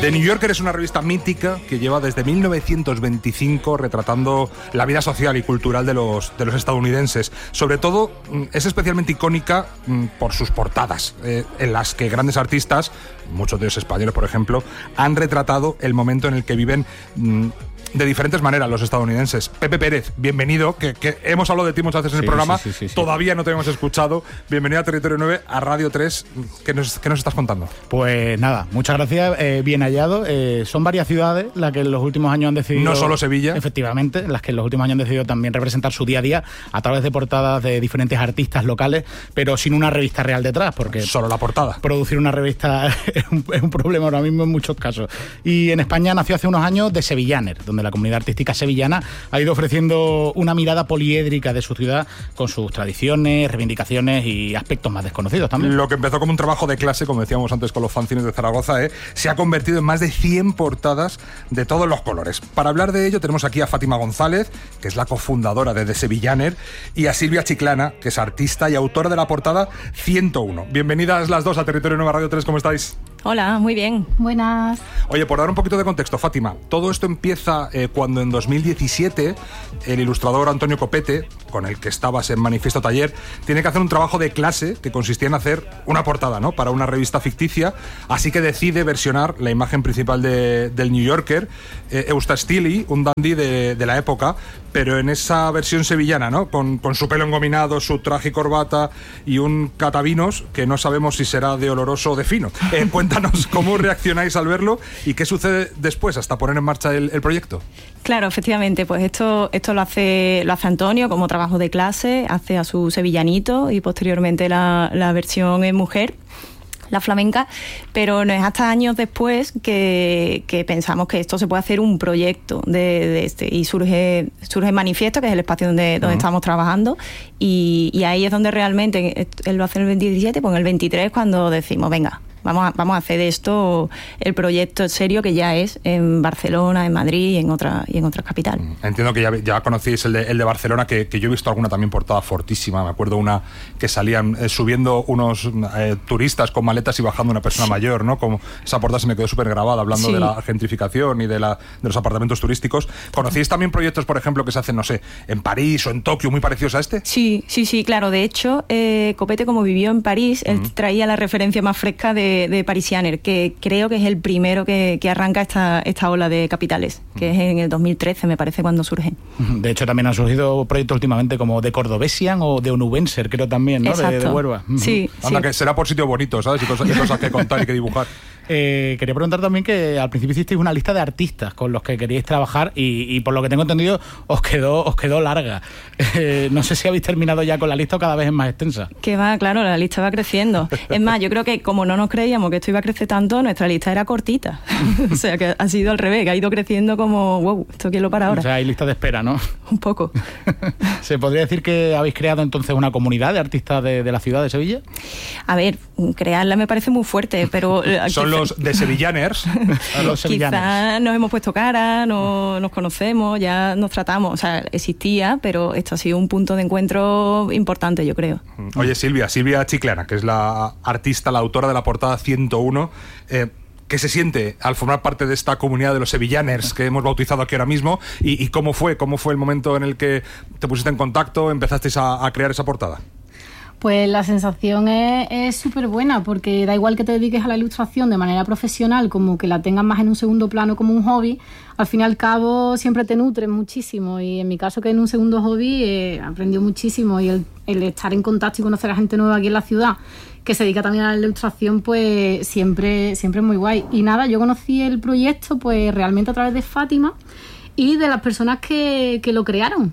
The New Yorker es una revista mítica que lleva desde 1925 retratando la vida social y cultural de los estadounidenses. Sobre todo, es especialmente icónica por sus portadas, en las que grandes artistas, muchos de ellos españoles, por ejemplo, han retratado el momento en el que viven de diferentes maneras los estadounidenses. Pepe Pérez, bienvenido, que hemos hablado de ti muchas veces en el programa, sí. Todavía no te hemos escuchado. Bienvenido a Territorio 9, a Radio 3. ¿Qué nos estás contando? Pues nada, muchas gracias, bien hallado. Son varias ciudades las que en los últimos años han decidido... No solo Sevilla. Efectivamente, las que en los últimos años han decidido también representar su día a día a través de portadas de diferentes artistas locales, pero sin una revista real detrás, porque... Solo la portada. Producir una revista es un problema ahora mismo en muchos casos. Y en España nació hace unos años The Sevillaner, donde la comunidad artística sevillana ha ido ofreciendo una mirada poliédrica de su ciudad con sus tradiciones, reivindicaciones y aspectos más desconocidos también. Lo que empezó como un trabajo de clase, como decíamos antes con los fanzines de Zaragoza, se ha convertido en más de 100 portadas de todos los colores. Para hablar de ello tenemos aquí a Fátima González, que es la cofundadora de The Sevillaner, y a Silvia Chiclana, que es artista y autora de la portada 101. Bienvenidas las dos a Territorio Nueva Radio 3, ¿cómo estáis? Hola, muy bien. Buenas. Oye, por dar un poquito de contexto, Fátima, todo esto empieza cuando en 2017 el ilustrador Antonio Copete, con el que estabas en Manifiesto Taller, tiene que hacer un trabajo de clase que consistía en hacer una portada, ¿no?, para una revista ficticia, así que decide versionar la imagen principal del New Yorker, Eustace Stili, un dandy de la época, pero en esa versión sevillana, ¿no?, con su pelo engominado, su traje y corbata y un catavinos que no sabemos si será de oloroso o de fino. Cuéntanos cómo reaccionáis al verlo y qué sucede después hasta poner en marcha el proyecto. Claro, efectivamente, pues esto lo hace Antonio como trabajo de clase, hace a su sevillanito y posteriormente la versión en mujer, la flamenca, pero no es hasta años después que pensamos que esto se puede hacer un proyecto de este, y surge Manifiesto, que es el espacio donde estamos trabajando, y ahí es donde realmente él lo hace en el 2017, pues en el 23 cuando decimos, venga, vamos a hacer de esto el proyecto serio que ya es en Barcelona, en Madrid y en otras capitales. Entiendo que ya conocéis el de Barcelona, que yo he visto alguna también portada fortísima. Me acuerdo una que salían subiendo unos turistas con maletas y bajando una persona mayor, ¿no? Como esa portada se me quedó súper grabada, hablando de la gentrificación y de los apartamentos turísticos. ¿Conocéis también proyectos, por ejemplo, que se hacen, no sé, en París o en Tokio, muy parecidos a este? Sí, claro. De hecho, Copete, como vivió en París, él traía la referencia más fresca de Parisianer, que creo que es el primero que arranca esta ola de capitales, que es en el 2013, me parece, cuando surge. De hecho, también han surgido proyectos últimamente como de Cordobesian o de Onubenser, creo también, ¿no? Exacto. De Huelva. Sí. Anda, que será por sitio bonito, ¿sabes? Y cosas que contar y que dibujar. Quería preguntar también que al principio hicisteis una lista de artistas con los que queríais trabajar y por lo que tengo entendido os quedó larga. No sé si habéis terminado ya con la lista o cada vez es más extensa. Que va, claro, la lista va creciendo. Es más, yo creo que como no nos creíamos que esto iba a crecer tanto, nuestra lista era cortita. O sea, que ha sido al revés, que ha ido creciendo como, wow, ¿esto quién lo para ahora? O sea, hay lista de espera, ¿no? Un poco. ¿Se podría decir que habéis creado entonces una comunidad de artistas de la ciudad de Sevilla? A ver, crearla me parece muy fuerte, pero... Son los de Sevillaners. Quizás nos hemos puesto cara, nos conocemos, ya nos tratamos, o sea, existía, pero esto ha sido un punto de encuentro importante, yo creo. Oye, Silvia Chiclana, que es la artista, la autora de la portada 101, ¿qué se siente al formar parte de esta comunidad de los Sevillaners que hemos bautizado aquí ahora mismo? ¿Y cómo fue el momento en el que te pusiste en contacto, empezasteis a crear esa portada? Pues la sensación es súper buena, porque da igual que te dediques a la ilustración de manera profesional como que la tengas más en un segundo plano como un hobby, al fin y al cabo siempre te nutres muchísimo, y en mi caso, que en un segundo hobby, aprendió muchísimo, y el estar en contacto y conocer a gente nueva aquí en la ciudad que se dedica también a la ilustración, pues siempre es muy guay. Y nada, yo conocí el proyecto pues realmente a través de Fátima y de las personas que lo crearon.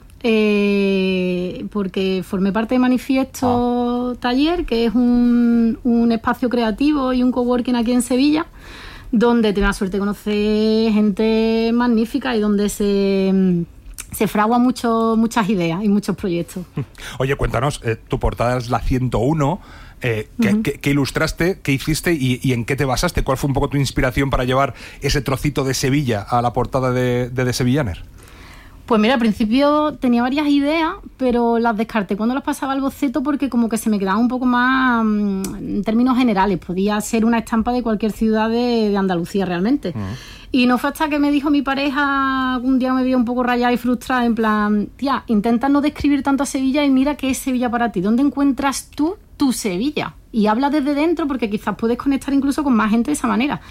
Porque formé parte de Manifiesto Taller, que es un espacio creativo y un coworking aquí en Sevilla, donde tengo la suerte de conocer gente magnífica y donde se fraguan muchas ideas y muchos proyectos. Oye, cuéntanos, tu portada es la 101. ¿Qué ilustraste, qué hiciste y en qué te basaste? ¿Cuál fue un poco tu inspiración para llevar ese trocito de Sevilla a la portada de The Sevillaner? Pues mira, al principio tenía varias ideas, pero las descarté cuando las pasaba al boceto porque como que se me quedaba un poco más en términos generales. Podía ser una estampa de cualquier ciudad de Andalucía realmente. Y no fue hasta que me dijo mi pareja, un día me vio un poco rayada y frustrada, en plan, tía, intenta no describir tanto a Sevilla y mira qué es Sevilla para ti. ¿Dónde encuentras tú tu Sevilla? Y habla desde dentro porque quizás puedes conectar incluso con más gente de esa manera.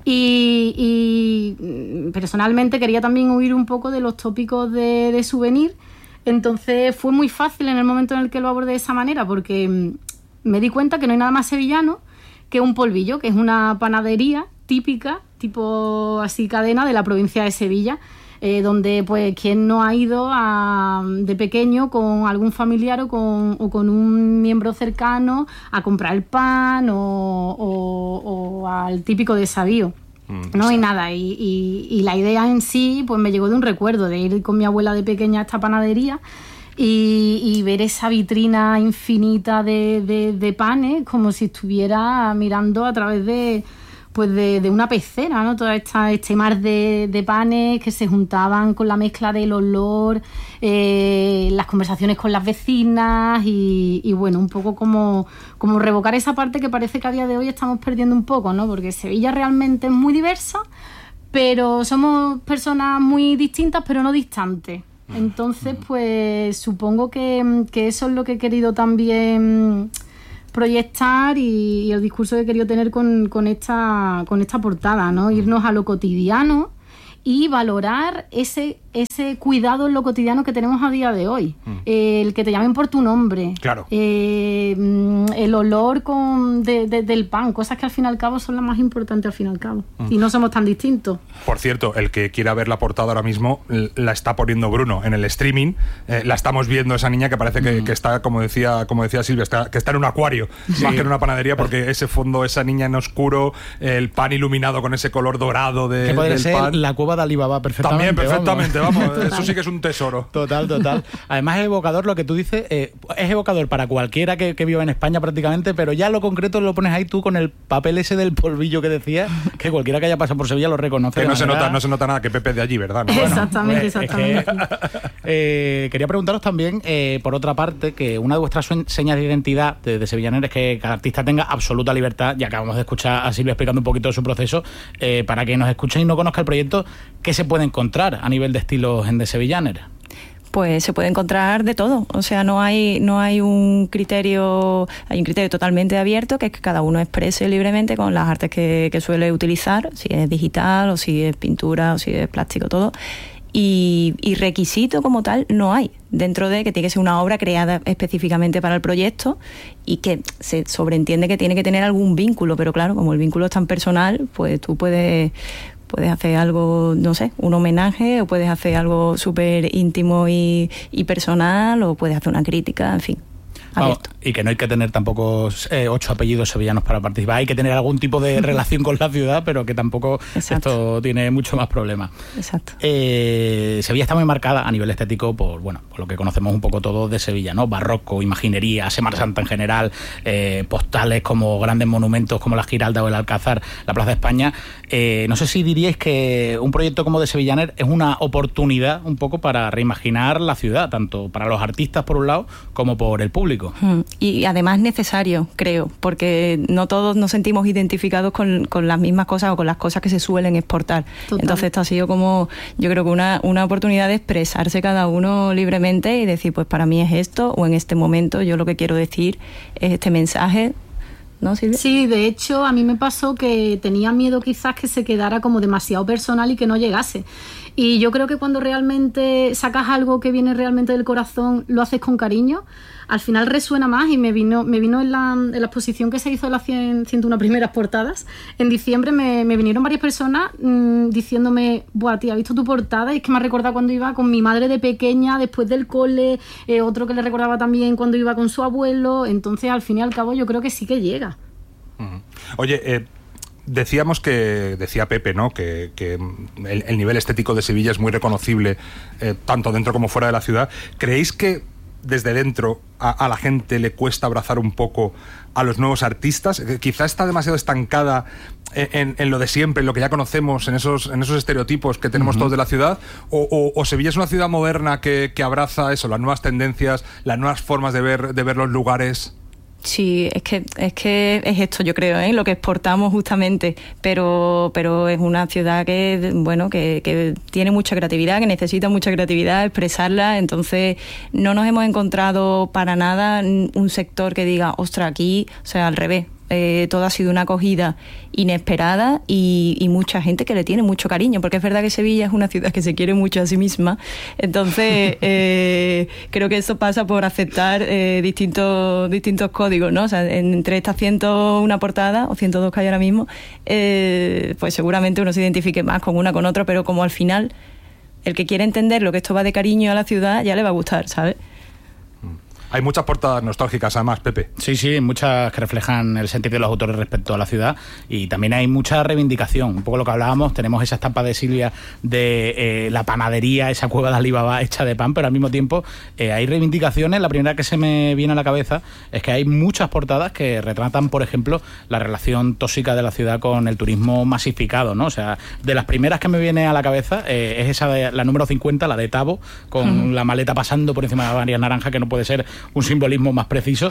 Y personalmente quería también huir un poco de los tópicos de souvenir. Entonces fue muy fácil en el momento en el que lo abordé de esa manera, porque me di cuenta que no hay nada más sevillano que un polvillo, que es una panadería típica, tipo así cadena de la provincia de Sevilla, donde pues quien no ha ido de pequeño con algún familiar o con un miembro cercano a comprar el pan o al típico desavío. No, y nada, y la idea en sí pues me llegó de un recuerdo de ir con mi abuela de pequeña a esta panadería y ver esa vitrina infinita de panes como si estuviera mirando a través de una pecera, ¿no? Todo este mar de panes que se juntaban con la mezcla del olor, las conversaciones con las vecinas y bueno, un poco como revocar esa parte que parece que a día de hoy estamos perdiendo un poco, ¿no? Porque Sevilla realmente es muy diversa, pero somos personas muy distintas pero no distantes. Entonces, pues supongo que eso es lo que he querido también proyectar y el discurso que he querido tener con esta portada, ¿no? Irnos a lo cotidiano y valorar ese cuidado en lo cotidiano que tenemos a día de hoy. El que te llamen por tu nombre. Claro. El olor del pan, cosas que al fin y al cabo son las más importantes al fin y al cabo. Y no somos tan distintos. Por cierto, el que quiera ver la portada ahora mismo la está poniendo Bruno en el streaming. La estamos viendo, esa niña que parece que está, como decía Silvia, que está en un acuario, más que en una panadería, porque ese fondo, esa niña en oscuro, el pan iluminado con ese color dorado que podría del ser pan. La cueva de Alibaba perfectamente. También, perfectamente, vamos. Eso sí que es un tesoro. Total. Además es evocador lo que tú dices, es evocador para cualquiera que viva en España prácticamente, pero ya lo concreto lo pones ahí tú con el papel ese del polvillo que decías, que cualquiera que haya pasado por Sevilla lo reconoce. Que no se nota nada que Pepe es de allí, ¿verdad? No, exactamente. Quería preguntaros también, por otra parte, que una de vuestras señas de identidad de Sevillaner es que cada artista tenga absoluta libertad, y acabamos de escuchar a Silvia explicando un poquito de su proceso, para que nos escuchen y no conozca el proyecto, ¿qué se puede encontrar a nivel de estilos en The Sevillaner? Pues se puede encontrar de todo, o sea, no hay un criterio, hay un criterio totalmente abierto, que es que cada uno exprese libremente con las artes que suele utilizar, si es digital o si es pintura o si es plástico, todo. Y requisito como tal no hay, dentro de que tiene que ser una obra creada específicamente para el proyecto y que se sobreentiende que tiene que tener algún vínculo, pero claro, como el vínculo es tan personal, pues tú puedes hacer algo, no sé, un homenaje, o puedes hacer algo súper íntimo y personal, o puedes hacer una crítica, en fin. Vamos, y que no hay que tener tampoco 8 apellidos sevillanos para participar. Hay que tener algún tipo de relación con la ciudad, pero que tampoco esto tiene mucho más problemas. Exacto. Sevilla está muy marcada a nivel estético por lo que conocemos un poco todos de Sevilla, ¿no? Barroco, imaginería, Semana Santa en general, postales como grandes monumentos como la Giralda o el Alcázar, la Plaza de España. No sé si diríais que un proyecto como de Sevillaner es una oportunidad un poco para reimaginar la ciudad, tanto para los artistas por un lado como por el público. Y además necesario, creo, porque no todos nos sentimos identificados con las mismas cosas o con las cosas que se suelen exportar. Total. Entonces esto ha sido como, yo creo que una oportunidad de expresarse cada uno libremente y decir, pues para mí es esto, o en este momento yo lo que quiero decir es este mensaje. ¿No, Silvia? Sí, de hecho a mí me pasó que tenía miedo quizás que se quedara como demasiado personal y que no llegase. Y yo creo que cuando realmente sacas algo que viene realmente del corazón, lo haces con cariño, al final resuena más. Y me vino en la exposición que se hizo de las 101 primeras portadas. En diciembre me vinieron varias personas diciéndome, buah, tía, ¿has visto tu portada? Y es que me ha recordado cuando iba con mi madre de pequeña, después del cole, otro que le recordaba también cuando iba con su abuelo. Entonces, al fin y al cabo, yo creo que sí que llega. Oye, decía Pepe, ¿no? Que el nivel estético de Sevilla es muy reconocible, tanto dentro como fuera de la ciudad. ¿Creéis que desde dentro a la gente le cuesta abrazar un poco a los nuevos artistas? Quizá está demasiado estancada en lo de siempre, en lo que ya conocemos, en esos estereotipos que tenemos todos de la ciudad, o Sevilla es una ciudad moderna que abraza eso, las nuevas tendencias, las nuevas formas de ver los lugares. Sí, es que es esto, yo creo, lo que exportamos justamente, pero es una ciudad que tiene mucha creatividad, que necesita mucha creatividad, expresarla. Entonces no nos hemos encontrado para nada un sector que diga, ostras, aquí, o sea, al revés. Todo ha sido una acogida inesperada y mucha gente que le tiene mucho cariño, porque es verdad que Sevilla es una ciudad que se quiere mucho a sí misma. Entonces creo que eso pasa por aceptar distintos códigos, ¿no? O sea, entre estas 101 portadas o 102 que hay ahora mismo, pues seguramente uno se identifique más con una con otra, pero como al final el que quiere entender lo que esto va de cariño a la ciudad ya le va a gustar, ¿sabes? Hay muchas portadas nostálgicas además, Pepe. Sí, muchas que reflejan el sentir de los autores respecto a la ciudad, y también hay mucha reivindicación, un poco lo que hablábamos. Tenemos esa estampa de Silvia de la panadería, esa cueva de Alibaba hecha de pan, pero al mismo tiempo hay reivindicaciones. La primera que se me viene a la cabeza es que hay muchas portadas que retratan, por ejemplo, la relación tóxica de la ciudad con el turismo masificado, ¿no? O sea, de las primeras que me viene a la cabeza es esa de la número 50, la de Tabo, con la maleta pasando por encima de varias naranjas, que no puede ser un simbolismo más preciso.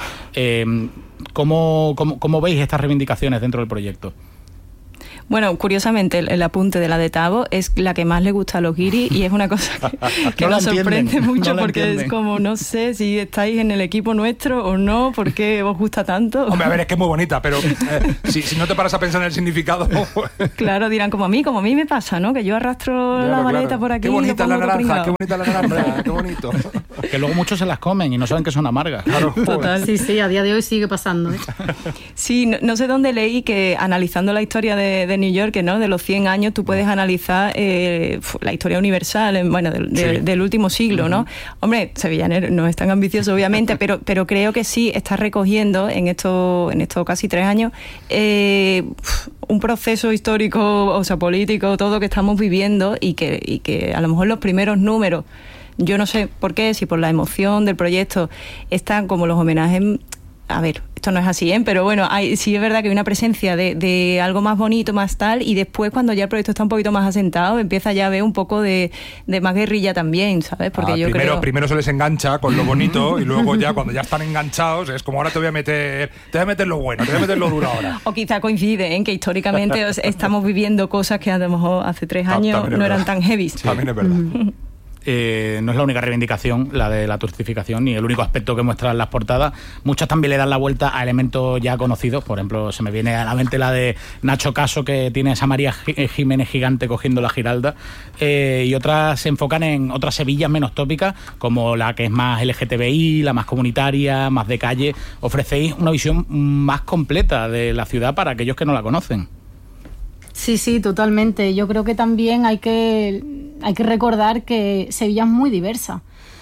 ¿Cómo veis estas reivindicaciones dentro del proyecto? Bueno, curiosamente, el apunte de la de Tabo es la que más le gusta a los guiris, y es una cosa que no nos sorprende mucho, porque entienden. es como, no sé si estáis en el equipo nuestro o no, ¿por qué os gusta tanto? Hombre, a ver, es que es muy bonita, pero si no te paras a pensar en el significado... Claro, dirán como a mí me pasa, ¿no? Que yo arrastro la maleta por aquí. Qué bonita y la lo pongo naranja, pringao. qué bonita la naranja, qué bonito. Que luego muchos se las comen y no saben que son amargas. Claro. Total. Sí, a día de hoy sigue pasando, ¿eh? Sí, no sé dónde leí que analizando la historia de New York, ¿no? De los 100 años, tú puedes analizar la historia universal, del último siglo, ¿no? Hombre, Sevillaner no es tan ambicioso, obviamente, pero creo que sí está recogiendo en estos casi 3 años un proceso histórico, o sea, político, todo que estamos viviendo, y que a lo mejor los primeros números, yo no sé por qué, si por la emoción del proyecto, están como los homenajes. A ver, esto no es así, pero bueno, sí es verdad que hay una presencia de algo más bonito, más tal, y después cuando ya el proyecto está un poquito más asentado, empieza ya a ver un poco de más guerrilla también, ¿sabes? Porque yo primero se les engancha con lo bonito, y luego ya cuando ya están enganchados es como, ahora te voy a meter lo bueno, te voy a meter lo duro ahora. O quizá coincide en que históricamente estamos viviendo cosas que a lo mejor hace 3 años no eran tan heavy. Sí. También es verdad. No es la única reivindicación, la de la turistificación, ni el único aspecto que muestran las portadas. Muchas también le dan la vuelta a elementos ya conocidos. Por ejemplo, se me viene a la mente la de Nacho Caso, que tiene esa María Jiménez gigante cogiendo la Giralda, y otras se enfocan en otras Sevillas menos tópicas, como la que es más LGTBI, la más comunitaria, más de calle. Ofrecéis una visión más completa de la ciudad para aquellos que no la conocen. Sí, totalmente. Yo creo que también hay que recordar que Sevilla es muy diversa.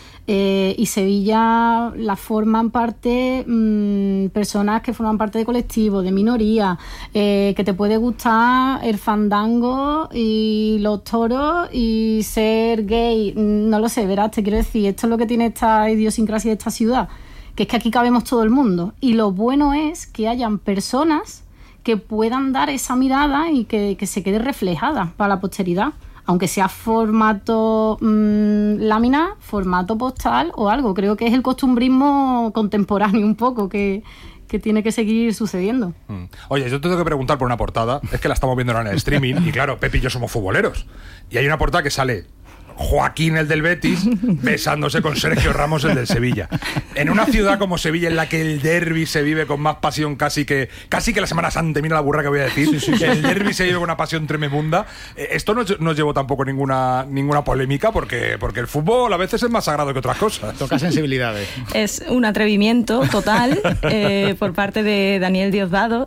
Y Sevilla la forman parte personas que forman parte de colectivos, de minorías, que te puede gustar el fandango y los toros y ser gay, no lo sé, verás, te quiero decir, esto es lo que tiene esta idiosincrasia de esta ciudad, que es que aquí cabemos todo el mundo, y lo bueno es que hayan personas que puedan dar esa mirada y que se quede reflejada para la posteridad, aunque sea formato lámina, formato postal o algo. Creo que es el costumbrismo contemporáneo un poco que tiene que seguir sucediendo. Oye, yo te tengo que preguntar por una portada, es que la estamos viendo ahora en el streaming, y claro, Pepe y yo somos futboleros, y hay una portada que sale Joaquín, el del Betis, besándose con Sergio Ramos, el del Sevilla. En una ciudad como Sevilla, en la que el derbi se vive con más pasión casi que la Semana Santa, mira la burra que voy a decir, el derbi se vive con una pasión tremenda. Esto no llevó tampoco ninguna polémica, porque el fútbol a veces es más sagrado que otras cosas. Toca sensibilidades. Es un atrevimiento total por parte de Daniel Diosdado,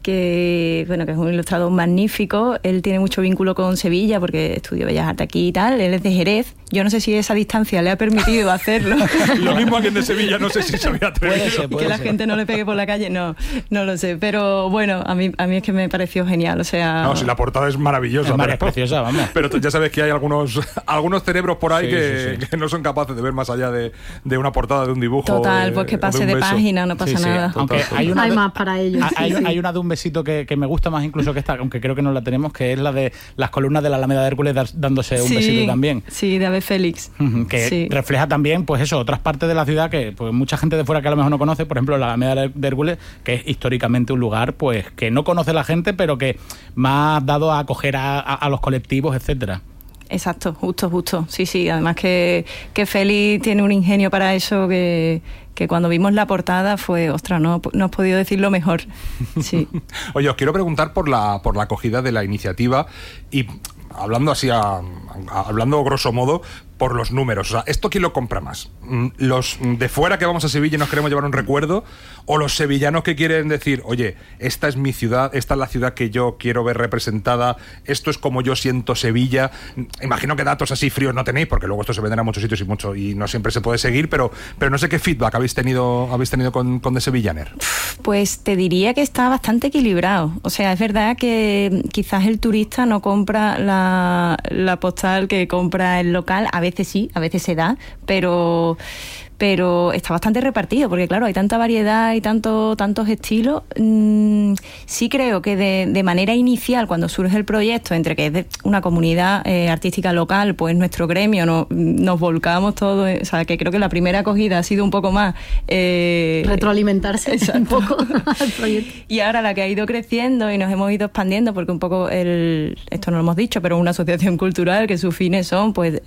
bueno, que es un ilustrador magnífico. Él tiene mucho vínculo con Sevilla porque estudió Bellas Artes aquí y tal. Él es de Jerez. Yo no sé si esa distancia le ha permitido hacerlo. Lo mismo alguien de Sevilla, no sé si se había atrevido. Que la gente no le pegue por la calle, no lo sé. Pero bueno, a mí es que me pareció genial. O sea, no, si la portada es maravillosa. Es preciosa, vamos. Pero ya sabes que hay algunos cerebros por ahí que no son capaces de ver más allá de una portada, de un dibujo. Total, pues que pase de página, no pasa nada. Aunque hay más para ellos. Hay una de un besito que me gusta más incluso que esta, aunque creo que no la tenemos, que es la de las columnas de la Alameda de Hércules dándose un besito también. Sí, de Ave Félix. Que refleja también, pues eso, otras partes de la ciudad que pues mucha gente de fuera que a lo mejor no conoce, por ejemplo la Alameda de Hércules, que es históricamente un lugar pues que no conoce la gente, pero que más dado a acoger a los colectivos, etcétera. Exacto, justo. Sí, además que Félix tiene un ingenio para eso que cuando vimos la portada fue, ostras, no has podido decirlo mejor. Sí. Oye, os quiero preguntar por la acogida de la iniciativa y hablando así, hablando grosso modo, por los números. O sea, ¿esto quién lo compra más? ¿Los de fuera que vamos a Sevilla y nos queremos llevar un recuerdo? ¿O los sevillanos que quieren decir, oye, esta es mi ciudad, esta es la ciudad que yo quiero ver representada, esto es como yo siento Sevilla? Imagino que datos así fríos no tenéis, porque luego esto se venderá a muchos sitios y no siempre se puede seguir, pero no sé qué feedback habéis tenido con The Sevillaner. Pues te diría que está bastante equilibrado. O sea, es verdad que quizás el turista no compra la postal que compra el local. A veces sí, a veces se da, pero está bastante repartido, porque claro, hay tanta variedad y tantos estilos. Sí creo que de manera inicial, cuando surge el proyecto, entre que es de una comunidad artística local, pues nuestro gremio nos volcamos todos, o sea, que creo que la primera acogida ha sido un poco más... retroalimentarse un poco al proyecto. Y ahora la que ha ido creciendo y nos hemos ido expandiendo, porque un poco esto no lo hemos dicho, pero una asociación cultural que sus fines son pues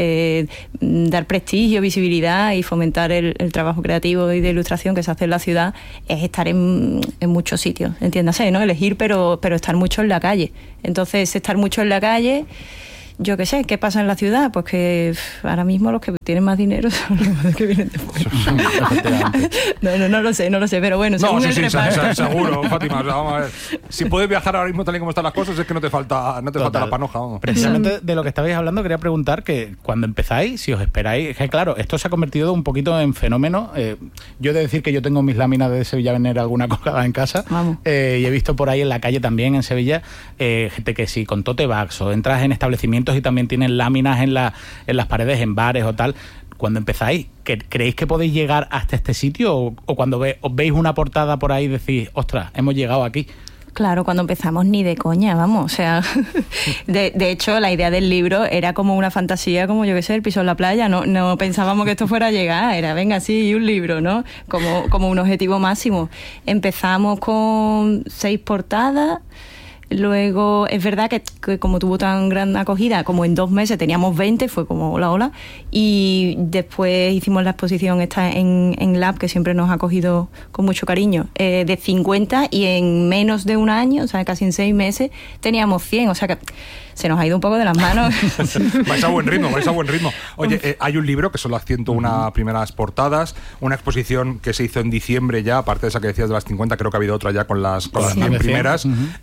dar prestigio, visibilidad y fomentar el trabajo creativo y de ilustración que se hace en la ciudad, es estar en muchos sitios, entiéndase, ¿no? Elegir, pero estar mucho en la calle. Entonces, estar mucho en la calle, yo qué sé, ¿qué pasa en la ciudad? Pues que ahora mismo los que tienen más dinero son los que vienen de fuera. No lo sé, pero bueno, según el reparto. Seguro, Fátima, o sea, vamos a ver. Si puedes viajar ahora mismo tal y como están las cosas, es que no te falta la panoja. Vamos. Precisamente de lo que estabais hablando, quería preguntar que cuando empezáis, si os esperáis, que claro, esto se ha convertido un poquito en fenómeno. Yo he de decir que yo tengo mis láminas de Sevillaner alguna colgada en casa, y he visto por ahí en la calle también, en Sevilla, gente que sí, con tote bags, o entras en establecimientos y también tienen láminas en las paredes, en bares o tal. Cuando empezáis, ¿creéis que podéis llegar hasta este sitio? ¿O cuando os veis una portada por ahí y decís, ostras, hemos llegado aquí? Claro, cuando empezamos ni de coña, vamos, o sea, de hecho la idea del libro era como una fantasía, como yo qué sé, el piso en la playa, no pensábamos que esto fuera a llegar, era venga, sí, un libro, ¿no? Como un objetivo máximo. Empezamos con 6 portadas. Luego, es verdad que como tuvo tan gran acogida, como en 2 meses teníamos 20, fue como hola, y después hicimos la exposición esta en Lab, que siempre nos ha acogido con mucho cariño, de 50, y en menos de un año, o sea, casi en 6 meses, teníamos 100, o sea que se nos ha ido un poco de las manos. vais a buen ritmo. Oye, hay un libro que son las 101 primeras portadas, una exposición que se hizo en diciembre ya, aparte de esa que decías de las 50, creo que ha habido otra ya con las 100 primeras.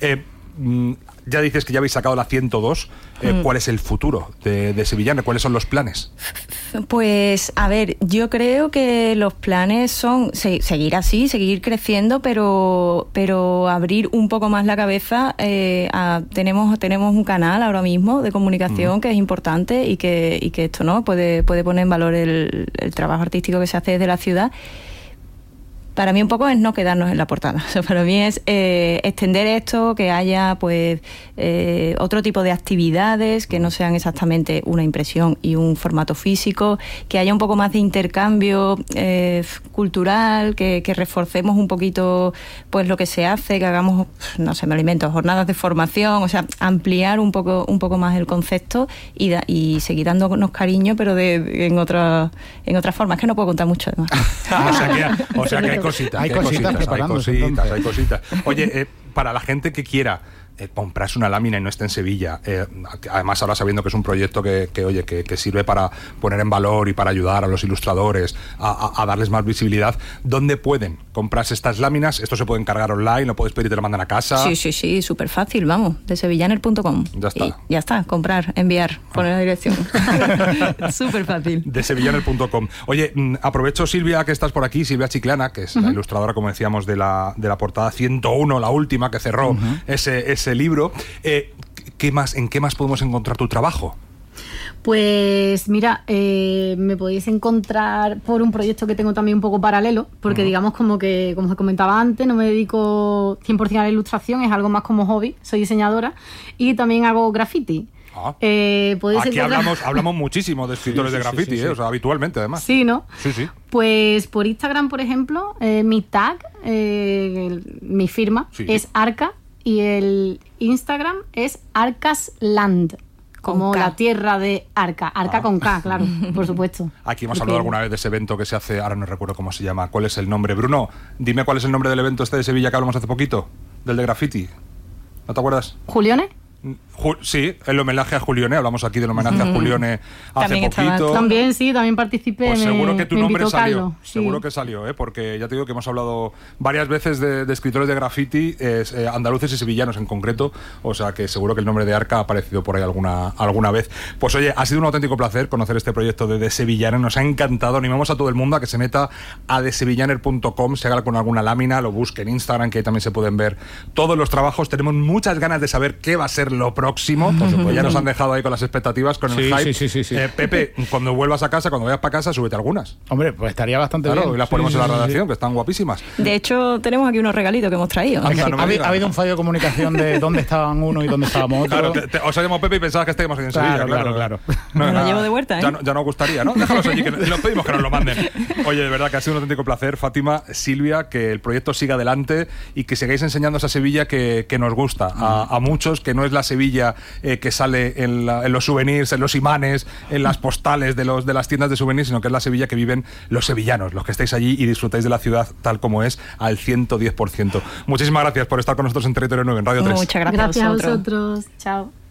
Ya dices que ya habéis sacado la 102. ¿Cuál es el futuro de Sevillaner? ¿Cuáles son los planes? Pues, a ver, yo creo que los planes son seguir así, seguir creciendo, pero abrir un poco más la cabeza. Tenemos un canal ahora mismo de comunicación que es importante y que esto no puede poner en valor el trabajo artístico que se hace desde la ciudad. Para mí un poco es no quedarnos en la portada. O sea, para mí es extender esto, que haya pues otro tipo de actividades que no sean exactamente una impresión y un formato físico, que haya un poco más de intercambio cultural, que reforcemos un poquito pues lo que se hace, que hagamos, no sé, me alimento, jornadas de formación, o sea, ampliar un poco más el concepto y seguir dándonos cariño, pero en otra forma. Es que no puedo contar mucho además. O sea que hay cositas. Oye, para la gente que quiera comprarse una lámina y no esté en Sevilla, además ahora sabiendo que es un proyecto que sirve para poner en valor y para ayudar a los ilustradores a darles más visibilidad, ¿dónde pueden comprarse estas láminas? ¿Esto se puede encargar online? ¿Lo puedes pedir y te lo mandan a casa? Sí, súper fácil, vamos, de sevillaner.com. Ya está. Y ya está, comprar, enviar, poner la dirección. Súper fácil. De sevillaner.com. Oye, aprovecho, Silvia, que estás por aquí, Silvia Chiclana, que es la ilustradora, como decíamos, de la portada 101, la última que cerró ese libro. ¿En qué más podemos encontrar tu trabajo? Pues mira, me podéis encontrar por un proyecto que tengo también un poco paralelo, porque digamos como os comentaba antes, no me dedico 100% a la ilustración, es algo más como hobby, soy diseñadora y también hago graffiti. Aquí hablamos muchísimo de escritores de graffiti, sí. O sea, habitualmente además. Sí, ¿no? Sí. Pues por Instagram, por ejemplo, mi tag, mi firma es Arca y el Instagram es Arcasland. Como la tierra de Arca con K, claro, por supuesto. Aquí hemos hablado alguna vez de ese evento que se hace, ahora no recuerdo cómo se llama, ¿cuál es el nombre? Bruno, dime cuál es el nombre del evento este de Sevilla que hablamos hace poquito, del de graffiti. ¿No te acuerdas? ¿Julione? Sí, el homenaje a Julione, hablamos aquí del homenaje a Julione hace poquito. También participé. Pues seguro que tu nombre salió, Carlos, seguro que salió, porque ya te digo que hemos hablado varias veces de escritores de graffiti, andaluces y sevillanos en concreto, o sea que seguro que el nombre de Arca ha aparecido por ahí alguna vez. Pues oye, ha sido un auténtico placer conocer este proyecto de Sevillaner, nos ha encantado, animamos a todo el mundo a que se meta a desevillaner.com, se haga con alguna lámina, lo busque en Instagram, que ahí también se pueden ver todos los trabajos. Tenemos muchas ganas de saber qué va a ser lo próximo, pues ya nos han dejado ahí con las expectativas, con el hype. Sí. Pepe, cuando vuellas para casa, súbete algunas. Hombre, pues estaría bastante bien. Y las ponemos en la redacción, que están guapísimas. De hecho, tenemos aquí unos regalitos que hemos traído. Ha habido un fallo de comunicación de dónde estaban uno y dónde estábamos otro. Claro, os llamado Pepe y pensabas que estábamos aquí en Sevilla. Claro. Me lo llevo de vuelta, Ya nos gustaría, ¿no? Déjalos allí, que nos pedimos que nos lo manden. Oye, de verdad que ha sido un auténtico placer, Fátima, Silvia, que el proyecto siga adelante y que sigáis enseñando esa Sevilla que nos gusta a muchos, que no es la Sevilla que sale en los souvenirs, en los imanes, en las postales de las tiendas de souvenirs, sino que es la Sevilla que viven los sevillanos, los que estáis allí y disfrutáis de la ciudad tal como es al 110%. Muchísimas gracias por estar con nosotros en Territorio 9, en Radio 3. Muchas gracias a vosotros. Chao.